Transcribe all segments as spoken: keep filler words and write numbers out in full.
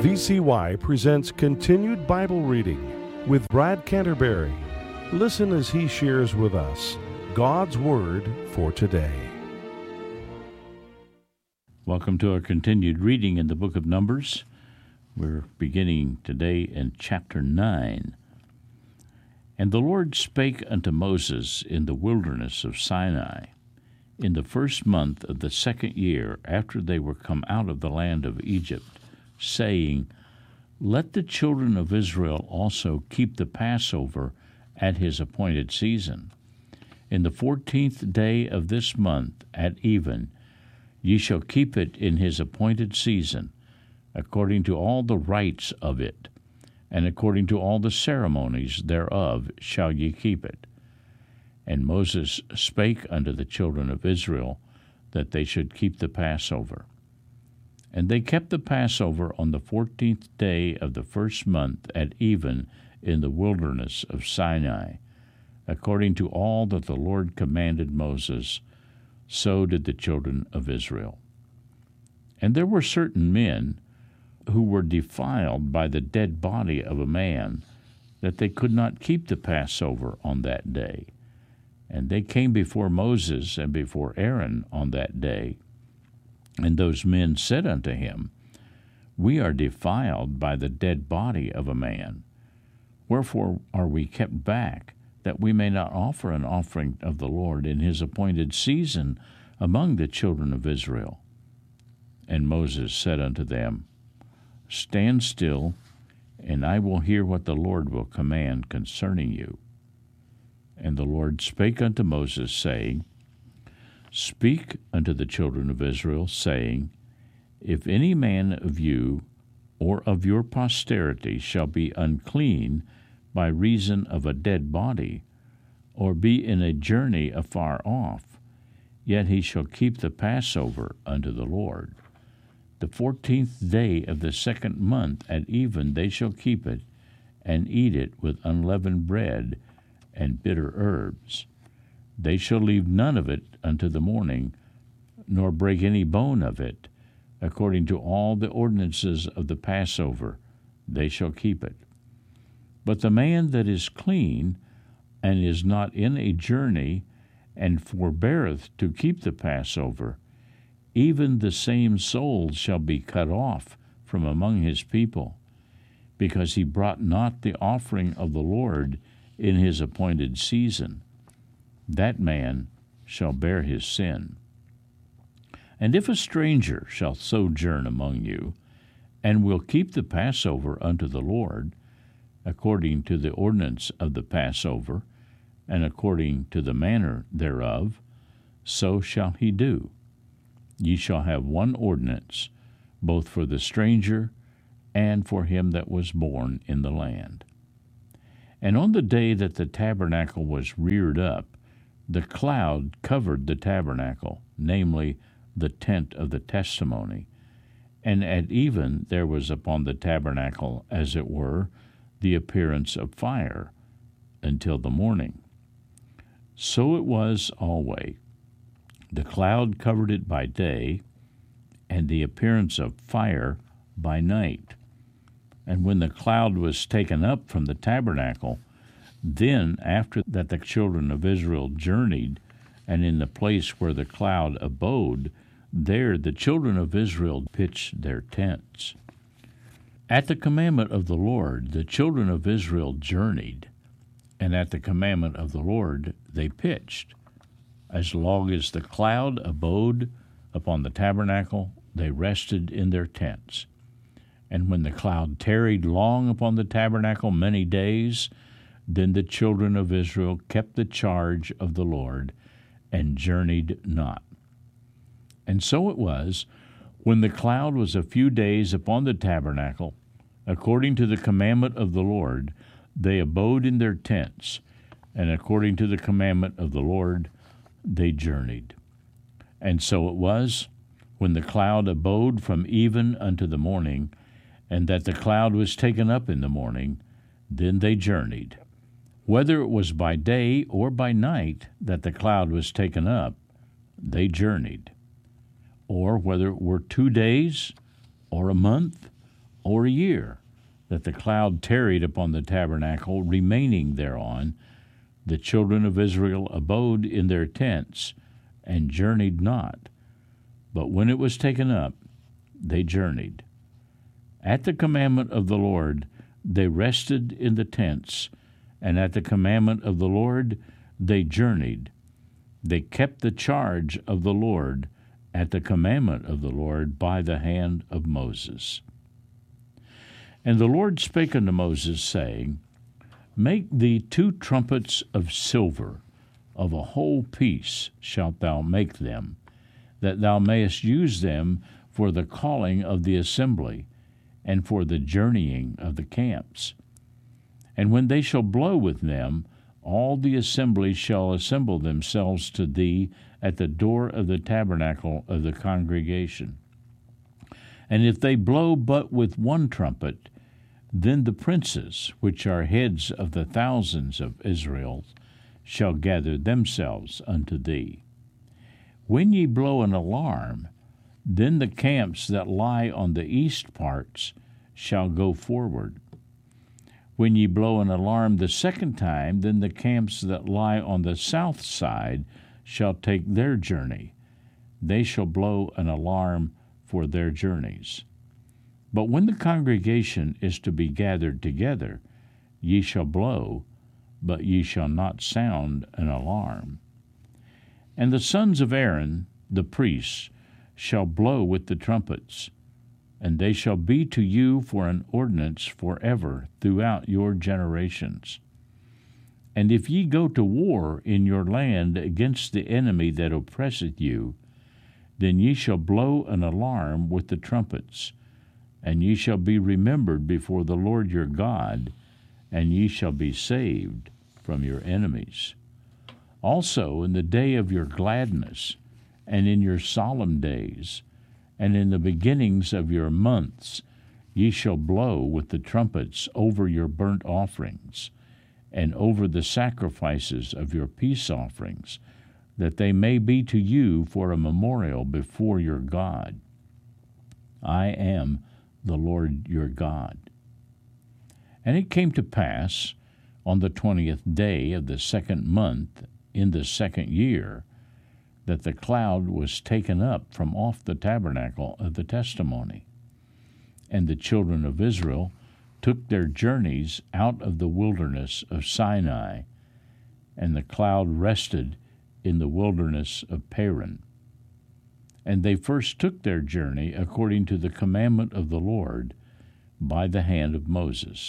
V C Y presents Continued Bible Reading with Brad Canterbury. Listen as he shares with us God's Word for today. Welcome to our continued reading in the book of Numbers. We're beginning today in chapter nine. And the Lord spake unto Moses in the wilderness of Sinai, in the first month of the second year after they were come out of the land of Egypt, saying, Let the children of Israel also keep the Passover at his appointed season. In the fourteenth day of this month at even, ye shall keep it in his appointed season, according to all the rites of it, and according to all the ceremonies thereof shall ye keep it. And Moses spake unto the children of Israel that they should keep the Passover. And they kept the Passover on the fourteenth day of the first month at even in the wilderness of Sinai, according to all that the Lord commanded Moses, so did the children of Israel. And there were certain men who were defiled by the dead body of a man, that they could not keep the Passover on that day. And they came before Moses and before Aaron on that day. And those men said unto him, We are defiled by the dead body of a man. Wherefore are we kept back, that we may not offer an offering of the Lord in his appointed season among the children of Israel? And Moses said unto them, Stand still, and I will hear what the Lord will command concerning you. And the Lord spake unto Moses, saying, Speak unto the children of Israel, saying, If any man of you or of your posterity shall be unclean by reason of a dead body, or be in a journey afar off, yet he shall keep the Passover unto the Lord. The fourteenth day of the second month at even they shall keep it, and eat it with unleavened bread and bitter herbs. They shall leave none of it unto the morning, nor break any bone of it. According to all the ordinances of the Passover, they shall keep it. But the man that is clean, and is not in a journey, and forbeareth to keep the Passover, even the same soul shall be cut off from among his people, because he brought not the offering of the Lord in his appointed season. That man shall bear his sin. And if a stranger shall sojourn among you, and will keep the Passover unto the Lord, according to the ordinance of the Passover, and according to the manner thereof, so shall he do. Ye shall have one ordinance, both for the stranger and for him that was born in the land. And on the day that the tabernacle was reared up, the cloud covered the tabernacle, namely the tent of the testimony. And at even there was upon the tabernacle, as it were, the appearance of fire, until the morning. So it was always. The cloud covered it by day, and the appearance of fire by night. And when the cloud was taken up from the tabernacle, then after that the children of Israel journeyed, and in the place where the cloud abode, there the children of Israel pitched their tents. At the commandment of the Lord the children of Israel journeyed, and at the commandment of the Lord they pitched. As long as the cloud abode upon the tabernacle, they rested in their tents. And when the cloud tarried long upon the tabernacle many days, then the children of Israel kept the charge of the Lord, and journeyed not. And so it was, when the cloud was a few days upon the tabernacle, according to the commandment of the Lord, they abode in their tents, and according to the commandment of the Lord, they journeyed. And so it was, when the cloud abode from even unto the morning, and that the cloud was taken up in the morning, then they journeyed. Whether it was by day or by night that the cloud was taken up, they journeyed. Or whether it were two days, or a month, or a year, that the cloud tarried upon the tabernacle, remaining thereon. The children of Israel abode in their tents, and journeyed not. But when it was taken up, they journeyed. At the commandment of the Lord they rested in the tents, and at the commandment of the Lord they journeyed. They kept the charge of the Lord at the commandment of the Lord by the hand of Moses. And the Lord spake unto Moses, saying, Make thee two trumpets of silver, of a whole piece shalt thou make them, that thou mayest use them for the calling of the assembly, and for the journeying of the camps. And when they shall blow with them, all the assembly shall assemble themselves to thee at the door of the tabernacle of the congregation. And if they blow but with one trumpet, then the princes, which are heads of the thousands of Israel, shall gather themselves unto thee. When ye blow an alarm, then the camps that lie on the east parts shall go forward. When ye blow an alarm the second time, then the camps that lie on the south side shall take their journey. They shall blow an alarm for their journeys. But when the congregation is to be gathered together, ye shall blow, but ye shall not sound an alarm. And the sons of Aaron, the priests, shall blow with the trumpets, and they shall be to you for an ordinance forever throughout your generations. And if ye go to war in your land against the enemy that oppresseth you, then ye shall blow an alarm with the trumpets, and ye shall be remembered before the Lord your God, and ye shall be saved from your enemies. Also in the day of your gladness, and in your solemn days, and in the beginnings of your months, ye shall blow with the trumpets over your burnt offerings, and over the sacrifices of your peace offerings, that they may be to you for a memorial before your God. I am the Lord your God. And it came to pass, on the twentieth day of the second month, in the second year, that the cloud was taken up from off the tabernacle of the testimony. And the children of Israel took their journeys out of the wilderness of Sinai, and the cloud rested in the wilderness of Paran. And they first took their journey according to the commandment of the Lord by the hand of Moses.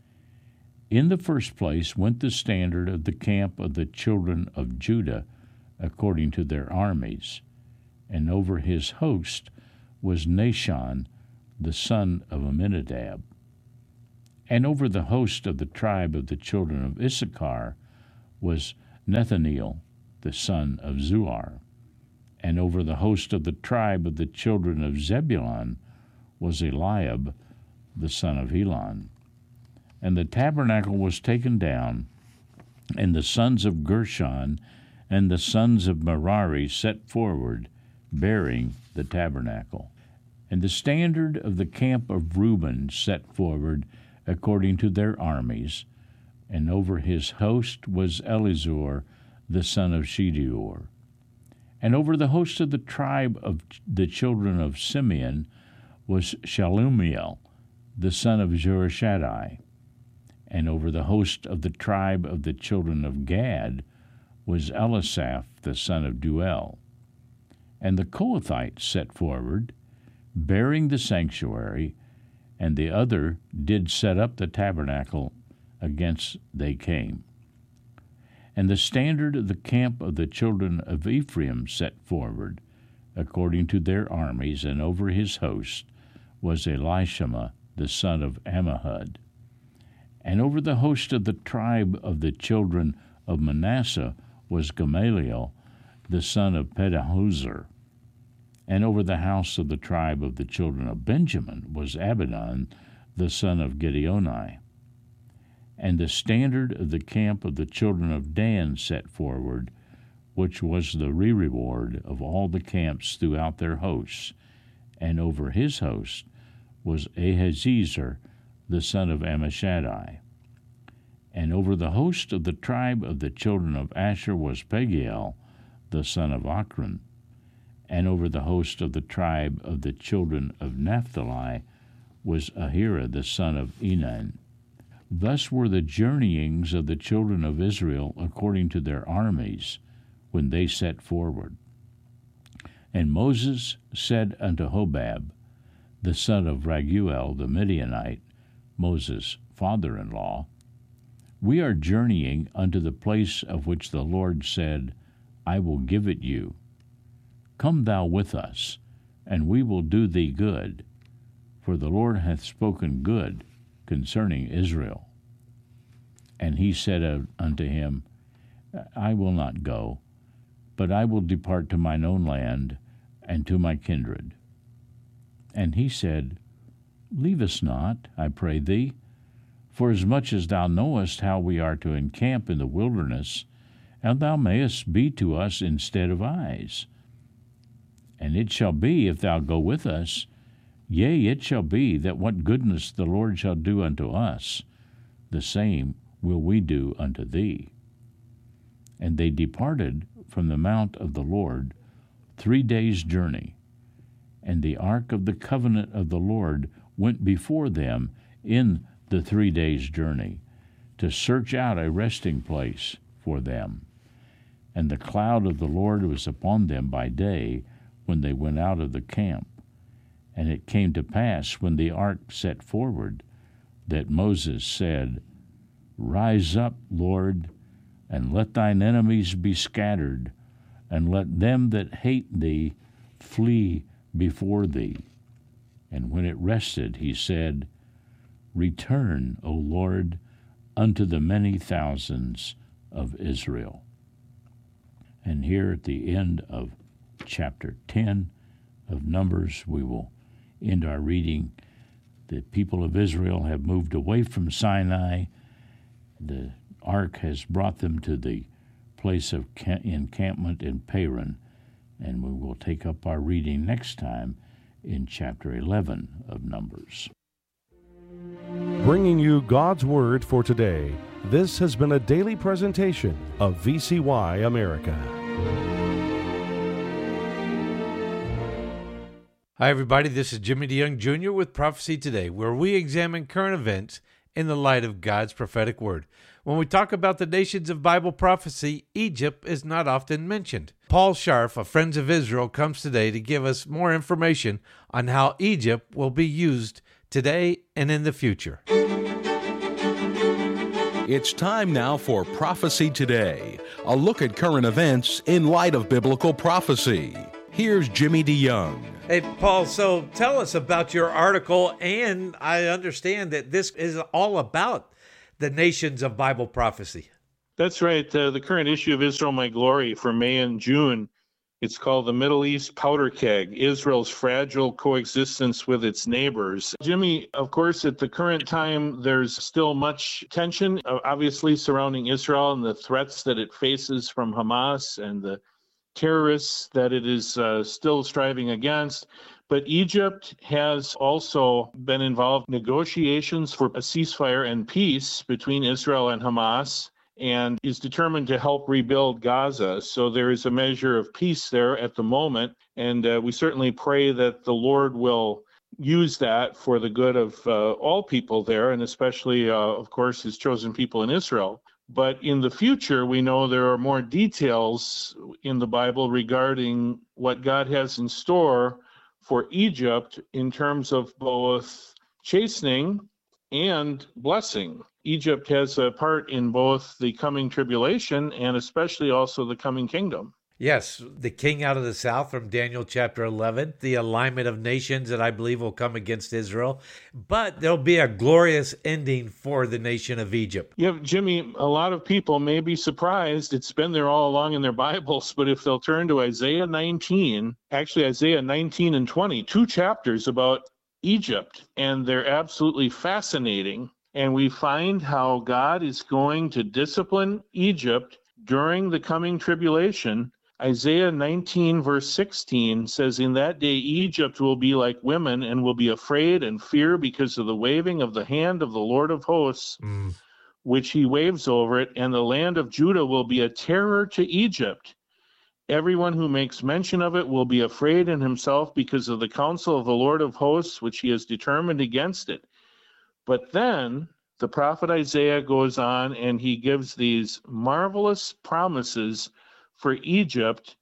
In the first place went the standard of the camp of the children of Judah according to their armies, and over his host was Nahshon, the son of Amminadab. And over the host of the tribe of the children of Issachar was Nethaneel, the son of Zuar. And over the host of the tribe of the children of Zebulun was Eliab, the son of Helon. And the tabernacle was taken down, and the sons of Gershon and the sons of Merari set forward, bearing the tabernacle. And the standard of the camp of Reuben set forward according to their armies, and over his host was Elizur, the son of Shedeur. And over the host of the tribe of the children of Simeon was Shalumiel, the son of Zurishaddai. And over the host of the tribe of the children of Gad was Elisaph, the son of Duel. And the Kohathites set forward, bearing the sanctuary, and the other did set up the tabernacle against they came. And the standard of the camp of the children of Ephraim set forward, according to their armies, and over his host was Elishama, the son of Ammihud. And over the host of the tribe of the children of Manasseh was Gamaliel, the son of Pedahuzur. And over the house of the tribe of the children of Benjamin was Abidan, the son of Gideoni. And the standard of the camp of the children of Dan set forward, which was the reward of all the camps throughout their hosts. And over his host was Ahiezer, the son of Ammishaddai. And over the host of the tribe of the children of Asher was Pagiel, the son of Ochran. And over the host of the tribe of the children of Naphtali was Ahira, the son of Enan. Thus were the journeyings of the children of Israel according to their armies, when they set forward. And Moses said unto Hobab, the son of Raguel the Midianite, Moses' father-in-law, We are journeying unto the place of which the Lord said, I will give it you. Come thou with us, and we will do thee good, for the Lord hath spoken good concerning Israel. And he said unto him, I will not go, but I will depart to mine own land and to my kindred. And he said, Leave us not, I pray thee, for as much as thou knowest how we are to encamp in the wilderness, and thou mayest be to us instead of eyes. And it shall be, if thou go with us, yea, it shall be, that what goodness the Lord shall do unto us, the same will we do unto thee. And they departed from the mount of the Lord three days' journey, and the ark of the covenant of the Lord went before them in the three days' journey, to search out a resting place for them. And the cloud of the Lord was upon them by day, when they went out of the camp. And it came to pass, when the ark set forward, that Moses said, Rise up, Lord, and let thine enemies be scattered, and let them that hate thee flee before thee. And when it rested, he said, Return, O Lord, unto the many thousands of Israel. And here at the end of chapter ten of Numbers, we will end our reading. The people of Israel have moved away from Sinai. The ark has brought them to the place of encampment in Paran, and we will take up our reading next time in chapter eleven of Numbers. Bringing you God's Word for today, this has been a daily presentation of V C Y America. Hi, everybody. This is Jimmy DeYoung Junior with Prophecy Today, where we examine current events in the light of God's prophetic word. When we talk about the nations of Bible prophecy, Egypt is not often mentioned. Paul Scharf of Friends of Israel comes today to give us more information on how Egypt will be used today and in the future. It's time now for Prophecy Today, a look at current events in light of biblical prophecy. Here's Jimmy DeYoung. Hey, Paul, so tell us about your article, and I understand that this is all about the nations of Bible prophecy. That's right. Uh, the current issue of Israel My Glory for May and June, it's called The Middle East Powder Keg, Israel's Fragile Coexistence with Its Neighbors. Jimmy, of course, at the current time, there's still much tension, uh, obviously, surrounding Israel and the threats that it faces from Hamas and the terrorists that it is uh, still striving against. But Egypt has also been involved in negotiations for a ceasefire and peace between Israel and Hamas, and is determined to help rebuild Gaza. So there is a measure of peace there at the moment, and uh, we certainly pray that the Lord will use that for the good of uh, all people there, and especially, uh, of course, his chosen people in Israel. But in the future, we know there are more details in the Bible regarding what God has in store for Egypt in terms of both chastening and blessing. Egypt has a part in both the coming tribulation and especially also the coming kingdom. Yes, the king out of the south from Daniel chapter eleven, the alignment of nations that I believe will come against Israel. But there'll be a glorious ending for the nation of Egypt. Yeah, Jimmy, a lot of people may be surprised. It's been there all along in their Bibles, but if they'll turn to Isaiah nineteen, actually Isaiah nineteen and twenty, two chapters about Egypt, and they're absolutely fascinating. And we find how God is going to discipline Egypt during the coming tribulation Isaiah nineteen, verse sixteen says, "In that day Egypt will be like women and will be afraid and fear because of the waving of the hand of the Lord of hosts, Mm. which he waves over it, and the land of Judah will be a terror to Egypt. Everyone who makes mention of it will be afraid in himself because of the counsel of the Lord of hosts, which he has determined against it." But then the prophet Isaiah goes on and he gives these marvelous promises for Egypt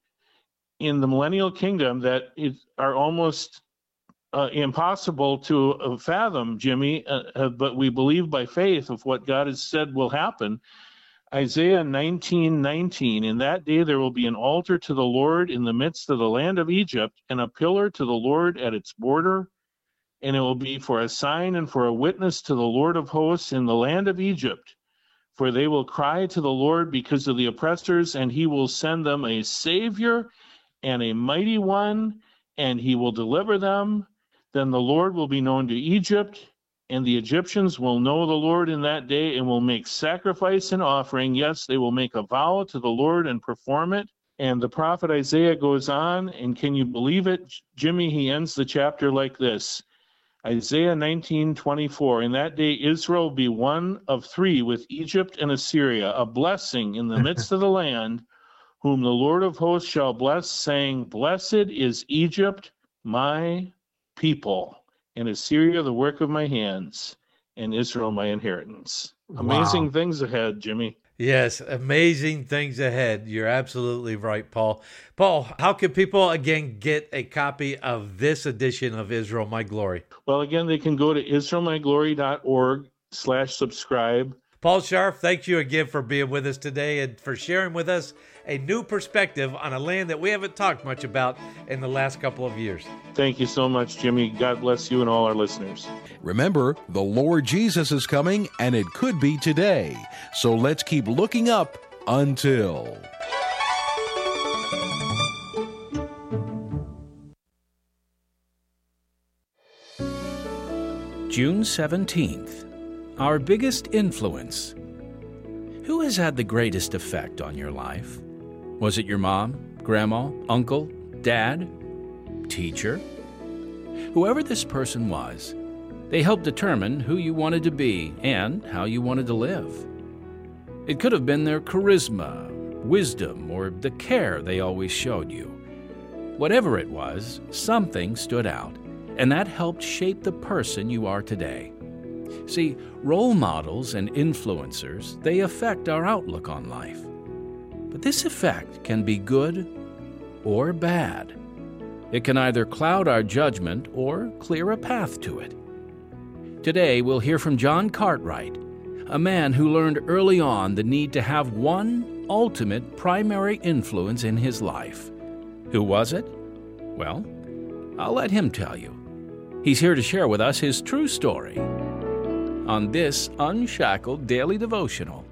in the millennial kingdom that it, are almost uh, impossible to uh, fathom, Jimmy, uh, uh, but we believe by faith of what God has said will happen. Isaiah nineteen nineteen, "In that day there will be an altar to the Lord in the midst of the land of Egypt, and a pillar to the Lord at its border, and it will be for a sign and for a witness to the Lord of hosts in the land of Egypt. For they will cry to the Lord because of the oppressors, and he will send them a Savior and a mighty one, and he will deliver them. Then the Lord will be known to Egypt, and the Egyptians will know the Lord in that day and will make sacrifice and offering. Yes, they will make a vow to the Lord and perform it." And the prophet Isaiah goes on, and can you believe it, Jimmy? He ends the chapter like this. Isaiah nineteen twenty-four, "In that day Israel will be one of three with Egypt and Assyria, a blessing in the midst of the land, whom the Lord of hosts shall bless, saying, Blessed is Egypt, my people, and Assyria the work of my hands, and Israel my inheritance." Amazing Wow. things ahead, Jimmy. Yes, amazing things ahead. You're absolutely right, Paul. Paul, how can people, again, get a copy of this edition of Israel, My Glory? Well, again, they can go to israel my glory dot org slash subscribe. Paul Scharf, thank you again for being with us today and for sharing with us a new perspective on a land that we haven't talked much about in the last couple of years. Thank you so much, Jimmy. God bless you and all our listeners. Remember, the Lord Jesus is coming, and it could be today. So let's keep looking up until... June seventeenth, our biggest influence. Who has had the greatest effect on your life? Was it your mom, grandma, uncle, dad, teacher? Whoever this person was, they helped determine who you wanted to be and how you wanted to live. It could have been their charisma, wisdom, or the care they always showed you. Whatever it was, something stood out, and that helped shape the person you are today. See, role models and influencers, they affect our outlook on life. But this effect can be good or bad. It can either cloud our judgment or clear a path to it. Today, we'll hear from John Cartwright, a man who learned early on the need to have one ultimate primary influence in his life. Who was it? Well, I'll let him tell you. He's here to share with us his true story on this Unshackled Daily Devotional.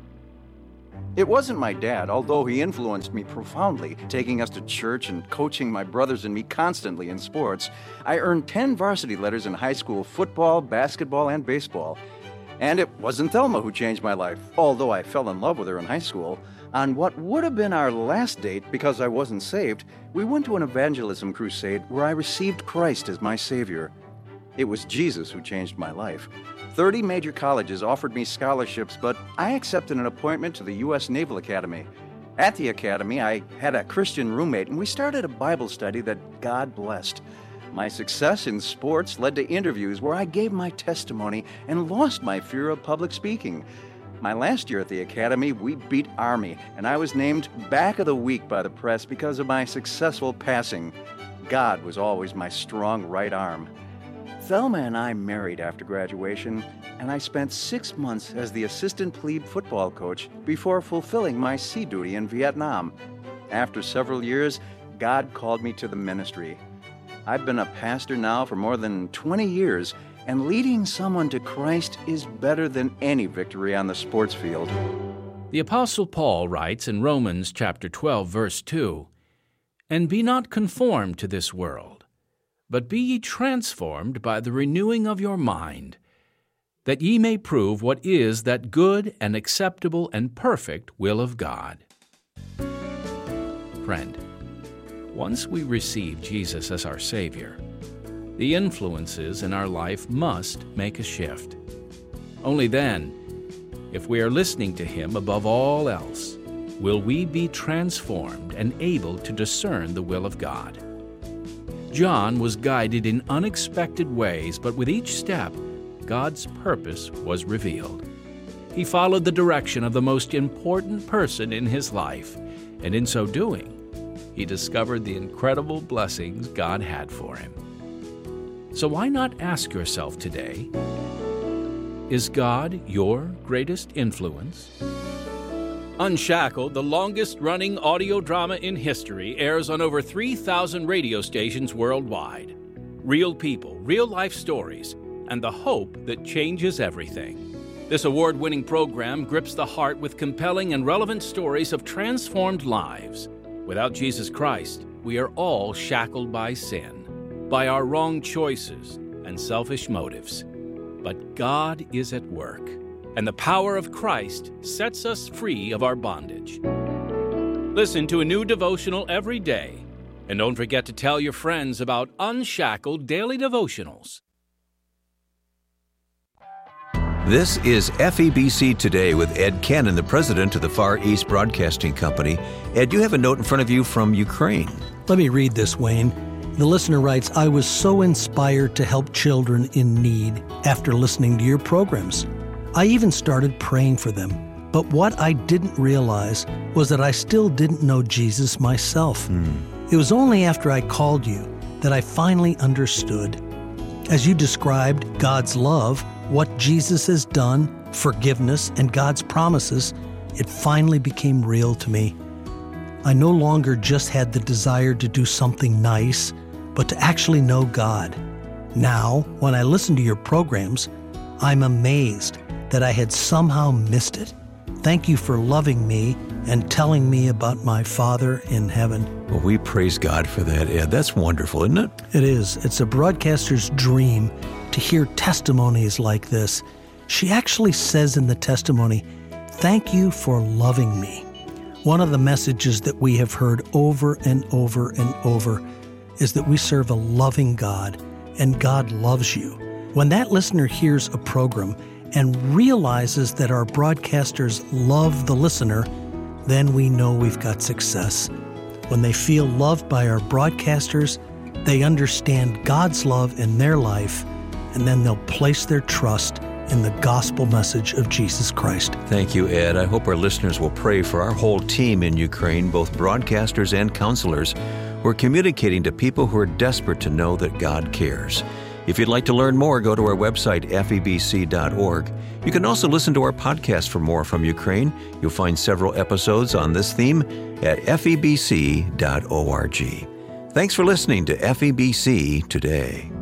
It wasn't my dad, although he influenced me profoundly, taking us to church and coaching my brothers and me constantly in sports. I earned ten varsity letters in high school football, basketball, and baseball. And it wasn't Thelma who changed my life, although I fell in love with her in high school. On what would have been our last date, because I wasn't saved, we went to an evangelism crusade where I received Christ as my Savior. It was Jesus who changed my life. Thirty major colleges offered me scholarships, but I accepted an appointment to the U S Naval Academy. At the academy, I had a Christian roommate, and we started a Bible study that God blessed. My success in sports led to interviews where I gave my testimony and lost my fear of public speaking. My last year at the academy, we beat Army, and I was named Back of the Week by the press because of my successful passing. God was always my strong right arm. Thelma and I married after graduation, and I spent six months as the assistant plebe football coach before fulfilling my sea duty in Vietnam. After several years, God called me to the ministry. I've been a pastor now for more than twenty years, and leading someone to Christ is better than any victory on the sports field. The Apostle Paul writes in Romans chapter twelve, verse two, "And be not conformed to this world, but be ye transformed by the renewing of your mind, that ye may prove what is that good and acceptable and perfect will of God." Friend, Once we receive Jesus as our Savior, the influences in our life must make a shift. Only then, if we are listening to Him above all else, will we be transformed and able to discern the will of God. John was guided in unexpected ways, but with each step, God's purpose was revealed. He followed the direction of the most important person in his life, and in so doing, he discovered the incredible blessings God had for him. So why not ask yourself today, is God your greatest influence? Unshackled, the longest-running audio drama in history, airs on over three thousand radio stations worldwide. Real people, real-life stories, and the hope that changes everything. This award-winning program grips the heart with compelling and relevant stories of transformed lives. Without Jesus Christ, we are all shackled by sin, by our wrong choices and selfish motives. But God is at work, and the power of Christ sets us free of our bondage. Listen to a new devotional every day, and don't forget to tell your friends about Unshackled Daily Devotionals. This is F E B C Today with Ed Cannon, the president of the Far East Broadcasting Company. Ed, you have a note in front of you from Ukraine. Let me read this, Wayne. The listener writes, I was so inspired to help children in need after listening to your programs. I even started praying for them. But what I didn't realize was that I still didn't know Jesus myself. Mm. It was only after I called you that I finally understood. As you described God's love, what Jesus has done, forgiveness, and God's promises, it finally became real to me. I no longer just had the desire to do something nice, but to actually know God. Now, when I listen to your programs, I'm amazed that I had somehow missed it. Thank you for loving me and telling me about my Father in heaven. Well, we praise God for that, Ed. That's wonderful, isn't it? It is. It's a broadcaster's dream to hear testimonies like this. She actually says in the testimony, thank you for loving me. One of the messages that we have heard over and over and over is that we serve a loving God, and God loves you. When that listener hears a program and realizes that our broadcasters love the listener, then we know we've got success. When they feel loved by our broadcasters, they understand God's love in their life, and then they'll place their trust in the gospel message of Jesus Christ. Thank you, Ed. I hope our listeners will pray for our whole team in Ukraine, both broadcasters and counselors. We're communicating to people who are desperate to know that God cares. If you'd like to learn more, go to our website, F E B C dot org. You can also listen to our podcast for more from Ukraine. You'll find several episodes on this theme at F E B C dot org. Thanks for listening to F E B C Today.